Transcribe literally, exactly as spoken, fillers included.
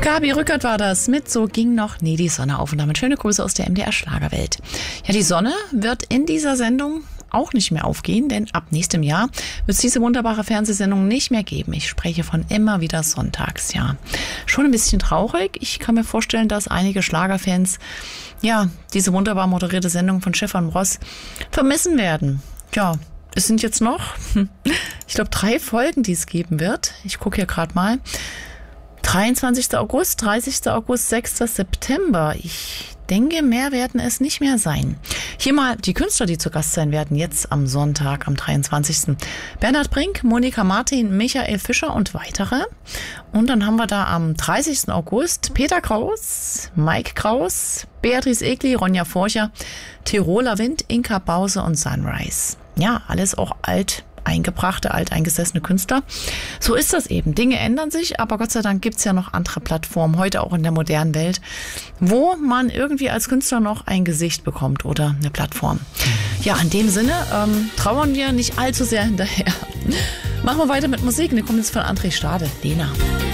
Gabi Rückert war das mit So ging noch nie die Sonne auf. Und damit schöne Grüße aus der M D R Schlagerwelt. Ja, die Sonne wird in dieser Sendung auch nicht mehr aufgehen, denn ab nächstem Jahr wird es diese wunderbare Fernsehsendung nicht mehr geben. Ich spreche von immer wieder sonntags, ja. Schon ein bisschen traurig. Ich kann mir vorstellen, dass einige Schlagerfans, ja, diese wunderbar moderierte Sendung von Stefan Ross vermissen werden. Ja, es sind jetzt noch, ich glaube, drei Folgen, die es geben wird. Ich gucke hier gerade mal. dreiundzwanzigster August, dreißigster August, sechster September. Ich denke, mehr werden es nicht mehr sein. Hier mal die Künstler, die zu Gast sein werden, jetzt am Sonntag, am dreiundzwanzigsten Bernhard Brink, Monika Martin, Michael Fischer und weitere. Und dann haben wir da am dreißigsten August Peter Kraus, Mike Kraus, Beatrice Egli, Ronja Forcher, Tiroler Wind, Inka Bause und Sunrise. Ja, alles auch alt eingebrachte, alteingesessene Künstler. So ist das eben. Dinge ändern sich, aber Gott sei Dank gibt es ja noch andere Plattformen, heute auch in der modernen Welt, wo man irgendwie als Künstler noch ein Gesicht bekommt oder eine Plattform. Ja, in dem Sinne ähm, trauern wir nicht allzu sehr hinterher. Machen wir weiter mit Musik. Die kommt jetzt von André Stade. Lena.